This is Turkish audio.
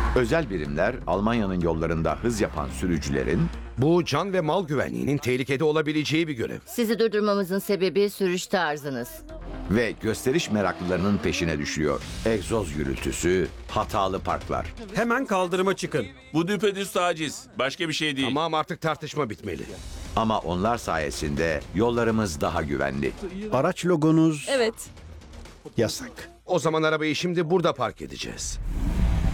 Özel birimler Almanya'nın yollarında hız yapan sürücülerin Bu can ve mal güvenliğinin tehlikede olabileceği bir görev. Sizi durdurmamızın sebebi sürüş tarzınız. ve gösteriş meraklılarının peşine düşüyor. Egzoz gürültüsü, hatalı parklar. Hemen kaldırıma çıkın. Bu düpedüz taciz. Başka bir şey değil. Tamam, artık tartışma bitmeli. Ama onlar sayesinde yollarımız daha güvenli. Araç logonuz Evet. yasak. O zaman arabayı şimdi burada park edeceğiz.